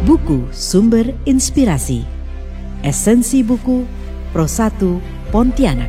Buku Sumber Inspirasi. Esensi buku Pro 1 Pontianak.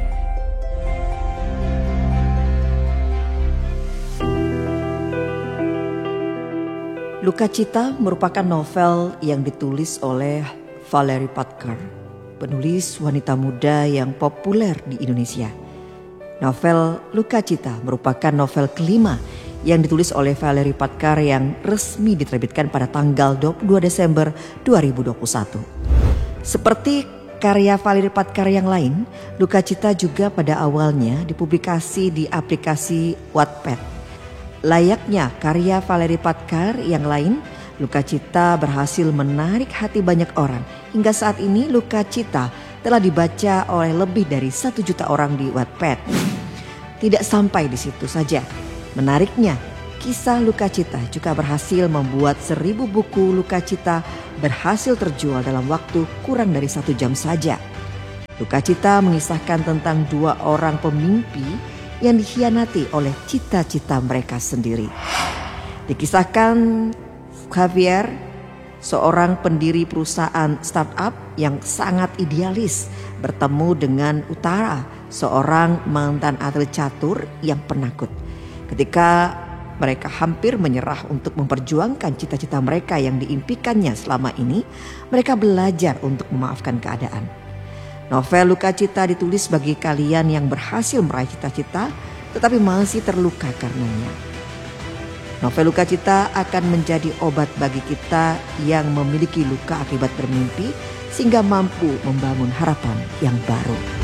Lukacita merupakan novel yang ditulis oleh Valerie Patkar, penulis wanita muda yang populer di Indonesia. Novel Lukacita merupakan novel kelima yang ditulis oleh Valerie Patkar yang resmi diterbitkan pada tanggal 22 Desember 2021. Seperti karya Valerie Patkar yang lain, Lukacita juga pada awalnya dipublikasi di aplikasi Wattpad. Layaknya karya Valerie Patkar yang lain, Lukacita berhasil menarik hati banyak orang. Hingga saat ini Lukacita telah dibaca oleh lebih dari 1 juta orang di Wattpad. Tidak sampai di situ saja. Menariknya, kisah Lukacita juga berhasil membuat 1000 buku Lukacita berhasil terjual dalam waktu kurang dari 1 jam saja. Lukacita mengisahkan tentang 2 orang pemimpi yang dikhianati oleh cita-cita mereka sendiri. Dikisahkan Javier, seorang pendiri perusahaan startup yang sangat idealis, bertemu dengan Utara, seorang mantan atlet catur yang penakut. Ketika mereka hampir menyerah untuk memperjuangkan cita-cita mereka yang diimpikannya selama ini, mereka belajar untuk memaafkan keadaan. Novel Lukacita ditulis bagi kalian yang berhasil meraih cita-cita tetapi masih terluka karenanya. Novel Lukacita akan menjadi obat bagi kita yang memiliki luka akibat bermimpi sehingga mampu membangun harapan yang baru.